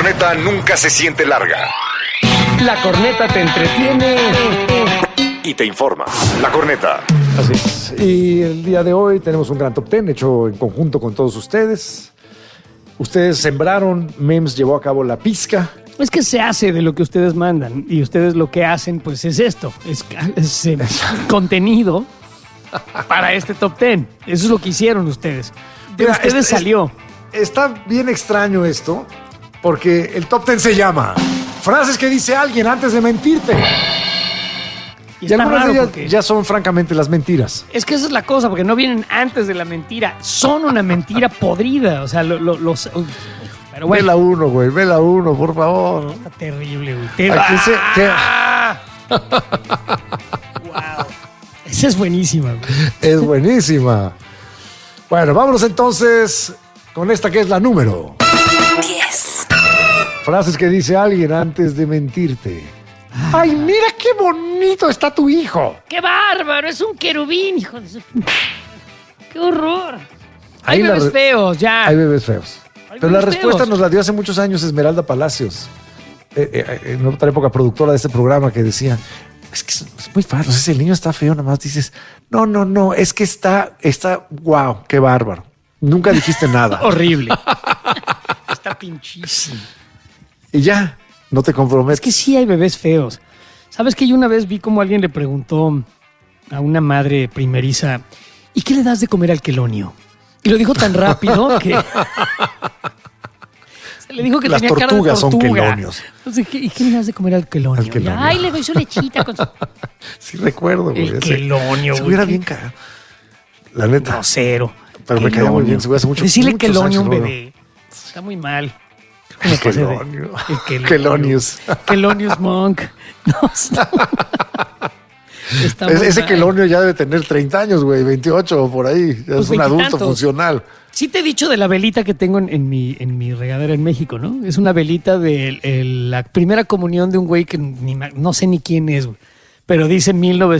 corneta nunca se siente larga. La corneta te entretiene Y te informa. La corneta. Así es. Y el día de hoy tenemos un gran top 10 hecho en conjunto con todos ustedes. Ustedes sembraron, Mems llevó a cabo la pizca. Es que se hace de lo que ustedes mandan y ustedes lo que hacen pues es esto, es contenido para este top 10. Eso es lo que hicieron ustedes. De Mira, ustedes salió. Está bien extraño esto, porque el top 10 se llama Frases que dice alguien antes de mentirte. Y algunas de ellas ya son francamente las mentiras. Es que esa es la cosa, porque no vienen antes de la mentira, son una mentira podrida. O sea, pero bueno. Vela uno, güey, vela uno, por favor. Está terrible, güey. Wow. Esa es buenísima, güey. Es buenísima. Bueno, vámonos entonces con esta que es la número 10. Frases que dice alguien antes de mentirte. ¡Ay, mira qué bonito está tu hijo! ¡Qué bárbaro! Es un querubín, hijo de su... ¡Qué horror! Ahí Hay bebés feos, ya. Hay bebés feos. Pero la bebés respuesta feos. nos la dio hace muchos años Esmeralda Palacios, en otra época productora de este programa, que decía, es que es muy fácil, si el niño está feo, nada más dices, no, es que está, wow, qué bárbaro. Nunca dijiste nada. Horrible. Está pinchísimo. Y ya, no te comprometes. Es que sí hay bebés feos. ¿Sabes que yo una vez vi como alguien le preguntó a una madre primeriza, ¿y qué le das de comer al quelonio? Y lo dijo tan rápido que... Se le dijo que las tenía cara de tortugas son tortuga. quelonios. Entonces, ¿y qué le das de comer al quelonio? Al quelonio. Ay, le doy su lechita con su... Sí recuerdo, güey. El quelonio, se güey. hubiera bien cagado. La neta. Grosero. Pero me caía muy bien, se hubiera hace mucho. Decirle muchos quelonio a un años, bebé. Está muy mal. El pasé de- quelonio. el Quelonius. Quelonius Monk. No, está muy Ese mal. quelonio ya debe tener 30 años, güey, 28 o por ahí. Ya Pues es un adulto veintitantos. funcional. Sí te he dicho de la velita que tengo en mi regadera en México, ¿no? Es una velita de la primera comunión de un güey que no sé ni quién es, güey. Pero dice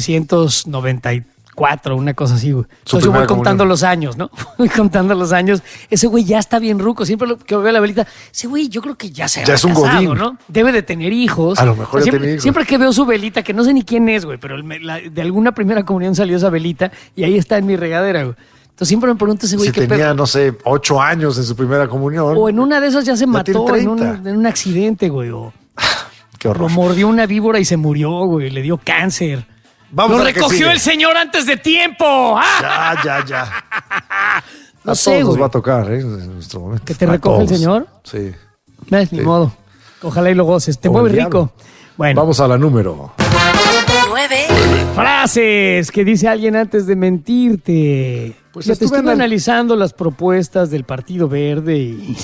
1994, una cosa así, güey. Su Entonces yo voy primera contando comunión. los años, ¿no? Voy contando los años. Ese güey ya está bien ruco. Siempre que veo la velita, ese güey yo creo que ya se ha es un casado, godín. ¿no? Debe de tener hijos. A lo mejor ya siempre, tiene hijos. Siempre que veo su velita, que no sé ni quién es, güey, pero de alguna primera comunión salió esa velita y ahí está en mi regadera, güey. Entonces siempre me pregunto ese güey Si qué tenía, pedo. no sé, 8 años en su primera comunión. O en una de esas ya se Ya mató tiene en 30. un accidente, güey. O Qué lo horror. mordió una víbora y se murió, güey. Le dio cáncer. Vamos ¡Lo a la que recogió sigue. el señor antes de tiempo! ¡Ah! Ya. No A sé, todos nos güey. va a tocar, en nuestro momento. ¿Que te A recoja el todos. señor? Sí. Ni modo. Ojalá y lo goces. Te O mueve el rico. diablo. Bueno, Vamos a la número. 9. frases que dice alguien antes de mentirte. Pues Fíjate, estuve estuve anal- analizando las propuestas del Partido Verde y...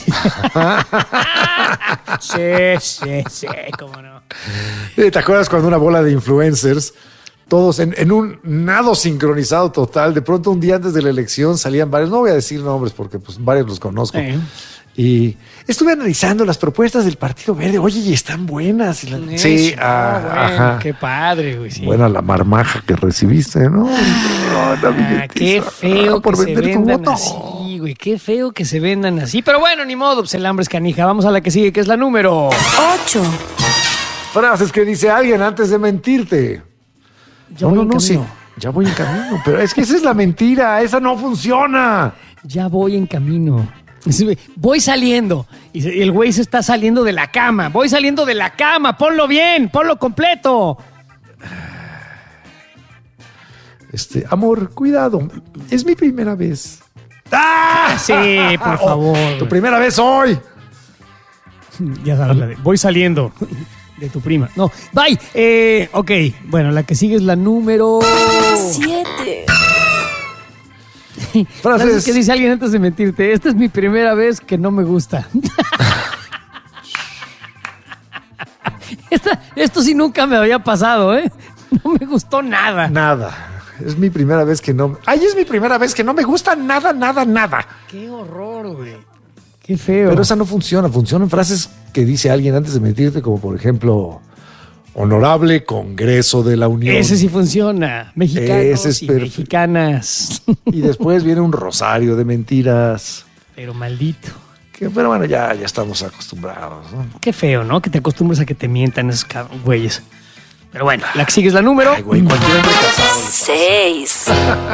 sí, cómo no. ¿Te acuerdas cuando una bola de influencers, todos en un nado sincronizado total, de pronto un día antes de la elección salían varios, no voy a decir nombres porque pues varios los conozco, y estuve analizando las propuestas del Partido Verde, oye, y están buenas. Sí, Eso, bueno, bueno, qué padre, güey. Sí. buena la marmaja que recibiste, ¿no? Qué feo por que se vender tu vendan voto. así, güey. Qué feo que se vendan así. Pero bueno, ni modo, pues el hambre es canija. Vamos a la que sigue, que es la número. 8. Frases que dice alguien antes de mentirte. Ya voy en camino. Sí, ya voy en camino, pero es que esa es la mentira, esa no funciona. Ya voy en camino. Voy saliendo. Y el güey se está saliendo de la cama. Voy saliendo de la cama. Ponlo bien, ponlo completo. Amor, cuidado, es mi primera vez. ¡Ah! Sí, por favor. Tu primera vez hoy. Ya sabes la de. Voy saliendo. De tu prima. No, bye. Ok, bueno, la que sigue es la número 7. Frases que dice alguien antes de mentirte. Esta es mi primera vez que no me gusta. Esto sí nunca me había pasado, ¿eh? No me gustó nada. Nada. Es mi primera vez que no. Ay, es mi primera vez que no me gusta nada. Qué horror, güey. Qué feo. Pero esa no funciona. Funcionan frases que dice alguien antes de mentirte, como por ejemplo, Honorable Congreso de la Unión. Ese sí funciona. Mexicanos Ese es y perfecto. mexicanas. Y después viene un rosario de mentiras. Pero maldito. Pero bueno, ya estamos acostumbrados, ¿no? Qué feo, ¿no? Que te acostumbres a que te mientan esos güeyes. Pero bueno, la que sigue es la número. Ay, güey, cualquier hombre casado. 6.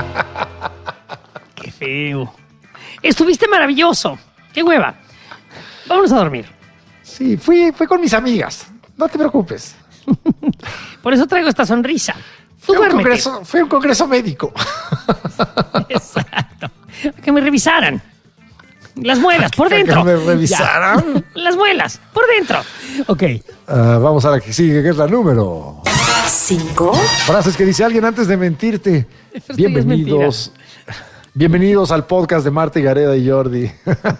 Qué feo. Estuviste maravilloso. Qué hueva. Vámonos a dormir. Sí, fui con mis amigas. No te preocupes. Por eso traigo esta sonrisa. Tú duérmete. Fue un congreso médico. Exacto. Que me revisaran. Las muelas, por dentro. ¿Que me revisaran? Ya. Las muelas, por dentro. Ok. Vamos a la que sigue, que es la número 5. Frases que dice alguien antes de mentirte. Esto Bienvenidos. Bienvenidos al podcast de Marta y Gareda y Jordi.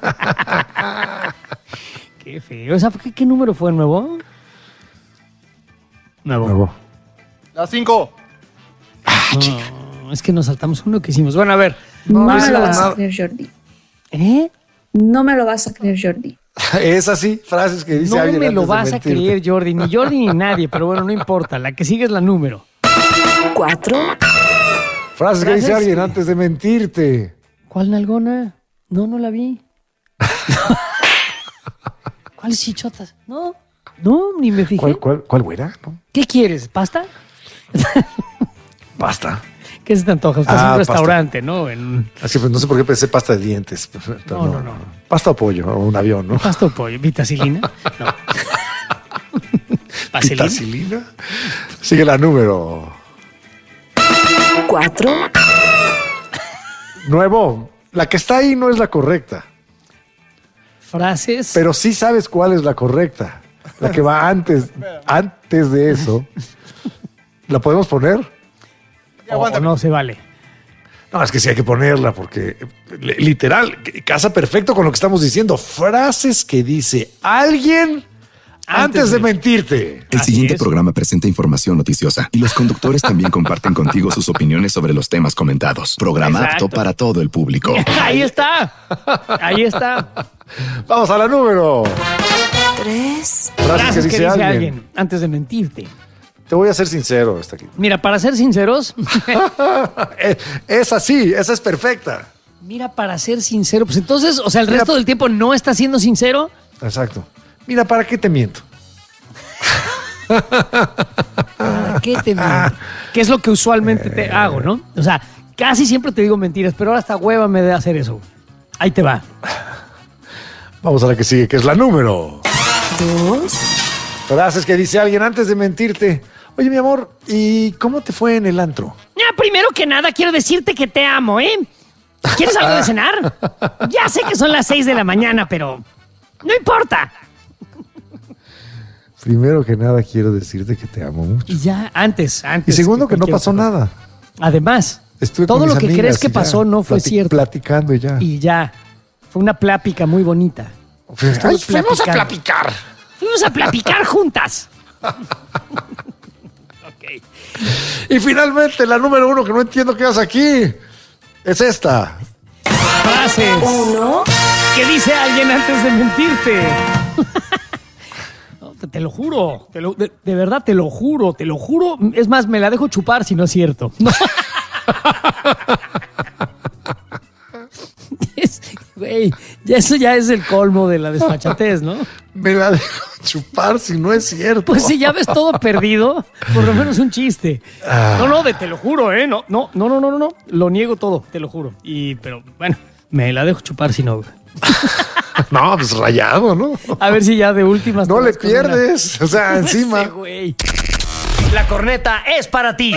Qué feo. ¿Qué número fue nuevo? Nuevo. La 5. No, es que nos saltamos uno que hicimos. Bueno, a ver. No me hicimos lo vas nada. a creer, Jordi. ¿Eh? No me lo vas a creer, Jordi. Es así, frases que dice No alguien me antes lo de vas a mentirte. creer, Jordi. Ni Jordi ni nadie. Pero bueno, no importa. La que sigue es la número. 4. Frases que dice Frases alguien que- antes de mentirte. ¿Cuál nalgona? No la vi. ¿Cuáles chichotas? No, ni me fijé. ¿Cuál güera? ¿No? ¿Qué quieres? ¿Pasta? Pasta. ¿Qué se te antoja? Estás en un Pasta. restaurante, ¿no? Así pues, no sé por qué pensé pasta de dientes. Pero No. Pasta o pollo, o un avión, ¿no? ¿Pasta o pollo? ¿Vitacilina? No. ¿Vaselina? Vitacilina. Sigue la número 4. nuevo. La que está ahí no es la correcta, Frases. pero sí sabes cuál es la correcta. La que va antes de eso. ¿La podemos poner? o no se vale. No, es que sí hay que ponerla porque literal, casa perfecto con lo que estamos diciendo. Frases que dice alguien antes de mentirte. El Así siguiente es. programa presenta información noticiosa y los conductores también comparten contigo sus opiniones sobre los temas comentados. Programa Exacto. apto para todo el público. Ahí está. Ahí está. Vamos a la número. 3. Frases que dice alguien. antes de mentirte. Te voy a ser sincero hasta aquí. Mira, para ser sinceros, Es así, esa es perfecta. para ser sincero, pues entonces, o sea, el resto del tiempo no estás siendo sincero. Exacto. Mira, ¿para qué te miento? ¿Para qué te miento? Que es lo que usualmente te hago, ¿no? O sea, casi siempre te digo mentiras, pero ahora hasta hueva me de hacer eso. Ahí te va. Vamos a la que sigue, que es la número 2. Frases que dice alguien antes de mentirte. Oye, mi amor, ¿y cómo te fue en el antro? Ya, primero que nada, quiero decirte que te amo, ¿eh? ¿Quieres algo de cenar? Ya sé que son las 6 de la mañana, pero no importa. Primero que nada, quiero decirte que te amo mucho. Y ya, antes. Y segundo, que no cualquier pasó otra cosa. nada. Además, Estuve todo con lo mis que amigas crees que y ya, pasó no fue cierto. Platicando y ya. Y ya. Fue una plática muy bonita. Ay, fuimos a platicar. Fuimos a platicar juntas. Ok. Y finalmente, la número 1 que no entiendo qué haces aquí es esta. Frases 1. que dice alguien antes de mentirte. No, te lo juro. De verdad, te lo juro. Es más, me la dejo chupar si no es cierto. No. Güey, eso ya es el colmo de la desfachatez, ¿no? Me la dejo chupar si no es cierto. Pues si ya ves todo perdido, por lo menos un chiste. No, te lo juro, ¿eh? No. Lo niego todo, te lo juro. Pero bueno, me la dejo chupar si no. No, pues rayado, ¿no? A ver si ya de últimas. No te le vas con una. pierdes. O sea, encima. Ese güey. La corneta es para ti.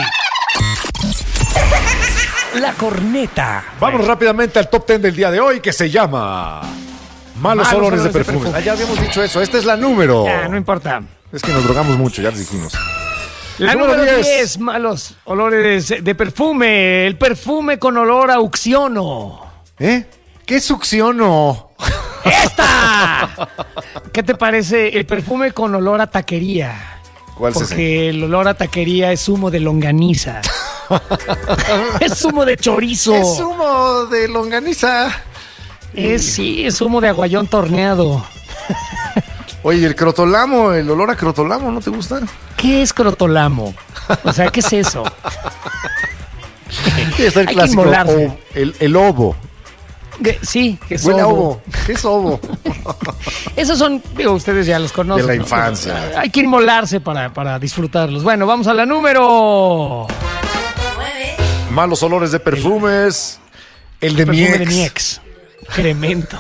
La corneta. Vamos rápidamente al top 10 del día de hoy que se llama Malos olores de perfume. Ya habíamos dicho eso. Esta es la número. Ya, no importa. Es que nos drogamos mucho, ya les dijimos. La número 10, malos olores de perfume. El perfume con olor a uxiono. ¿Eh? ¿Qué succiono? ¡Esta! ¿Qué te parece el perfume con olor a taquería? ¿Cuál es ese? Porque el olor a taquería es humo de longaniza. Es humo de chorizo. Es humo de longaniza. Es humo de aguayón torneado. Oye, el crotolamo, el olor a crotolamo, ¿no te gusta? ¿Qué es crotolamo? O sea, ¿qué es eso? Sí, está el Hay que clásico. inmolarse. El ovo. Sí, que es Huele a ovo. ovo. ¿Qué es ovo? Esos son, digo, ustedes ya los conocen. De la ¿no? infancia. Hay que inmolarse para disfrutarlos. Bueno, vamos a la número... Malos olores de perfumes. El de mi Perfume ex. de mi ex. Cremento.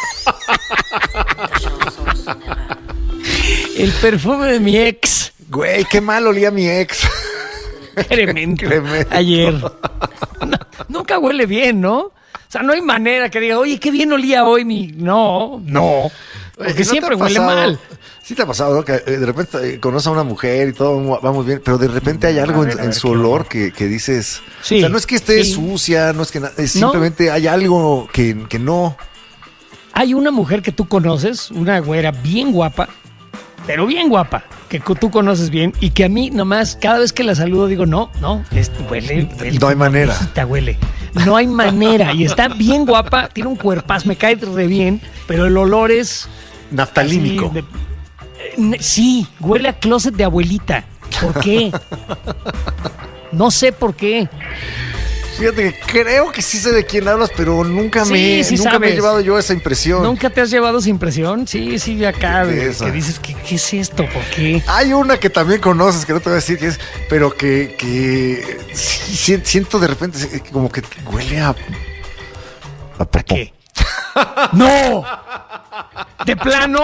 El perfume de mi ex. Güey, qué mal olía mi ex. Cremento. Cremento. Ayer. No, nunca huele bien, ¿no? O sea, no hay manera que diga, oye, qué bien olía hoy mi... No. No. Porque ¿No te siempre ha huele pasado? mal. Sí te ha pasado, ¿no? Que de repente conoces a una mujer y todo vamos bien, pero de repente hay algo en su olor que dices... Sí, o sea, no es que esté sí. sucia, no es que... es No. simplemente hay algo que no... Hay una mujer que tú conoces, una güera bien guapa, pero bien guapa, que tú conoces bien y que a mí nomás cada vez que la saludo digo, no, huele. No hay manera. Viejita huele. No hay manera. Y está bien guapa, tiene un cuerpazo, me cae re bien, pero el olor es... Naftalínico. así sí, huele a closet de abuelita. ¿Por qué? No sé por qué. Fíjate que creo que sí sé de quién hablas, pero nunca Sí, me sí he sabes. llevado yo esa impresión. ¿Nunca te has llevado esa impresión? Sí, acá, Esa. que dices, ¿qué es esto? ¿Por qué? Hay una que también conoces, que no te voy a decir qué es, pero que sí, siento de repente como que huele a popó. ¿Qué? ¡No! ¿De plano?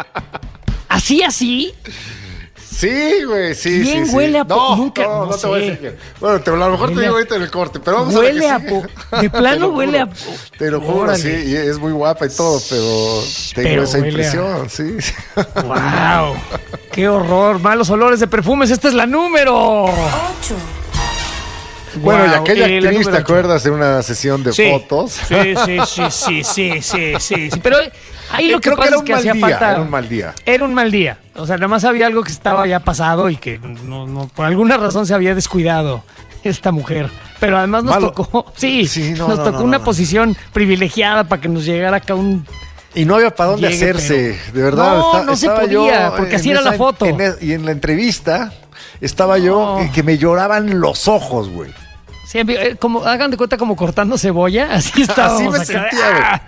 ¿Así? Sí, güey, sí, ¿Quién sí. huele a no, nunca? no, No te voy a sé. decir quién. Bueno, a lo mejor te Huele digo a- ahorita en el corte, pero vamos Huele a a la que sigue. de plano Te lo huele a juro. Te lo juro, Órale. sí, y es muy guapa y todo, pero tengo Pero esa huele impresión, sí. ¡Wow! ¡Qué horror! Malos olores de perfumes. Esta es la número. 8, Bueno, y Wow, aquella la actriz, número ¿te ocho. acuerdas de una sesión de fotos? Sí. Pero ahí lo que Creo que pasa era es un que mal hacía día, falta. era un mal día. Era un mal día. O sea, nada más había algo que estaba ya pasado y que no, por alguna razón se había descuidado esta mujer. Pero además nos Malo. tocó, No, nos tocó una posición privilegiada para que nos llegara acá un... Y no había para dónde Llegue, hacerse, pero- de verdad. No se podía, porque así era la foto. Y en la entrevista estaba yo No. que me lloraban los ojos, güey. Sí, como, hagan de cuenta como cortando cebolla, así estábamos Así me acá. sentía,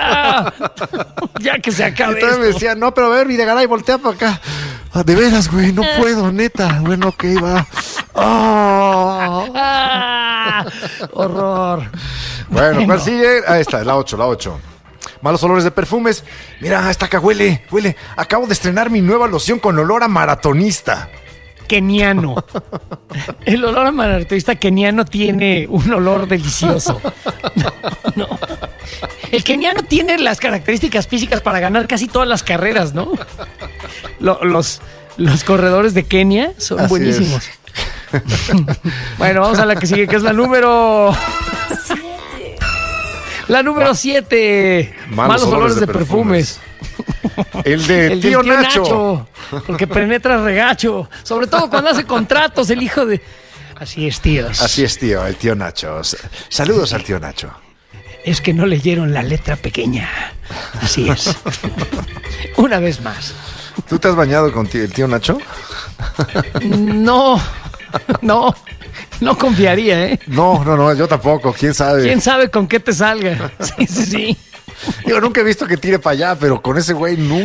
Ya que se acabe Entonces me esto. decía, no, pero a ver, Videgaray, voltea para acá. Ah, de veras, güey, no puedo, neta. Bueno, ok, va. Ah. Horror. Bueno, ¿cuál sigue? Ahí está, la 8. Malos olores de perfumes. Mira, esta acá huele. Acabo de estrenar mi nueva loción con olor a maratonista. Keniano. El olor a maratonista keniano tiene un olor delicioso. No. El keniano tiene las características físicas para ganar casi todas las carreras, ¿no? Los corredores de Kenia son Así buenísimos. Bueno, vamos a la que sigue, que es la número... 7, La número 7. Malos olores de perfumes. El de El tío del tío Nacho. Nacho. Porque penetra regacho. Sobre todo cuando hace contratos, el hijo de... Así es, tíos. Así es, tío, el tío Nacho. Saludos al tío Nacho. Es que no leyeron la letra pequeña. Así es. Una vez más. ¿Tú te has bañado con el tío Nacho? No confiaría, ¿eh? No, yo tampoco, quién sabe. ¿Quién sabe con qué te salga? Sí. Digo, nunca he visto que tire para allá, pero con ese güey nunca.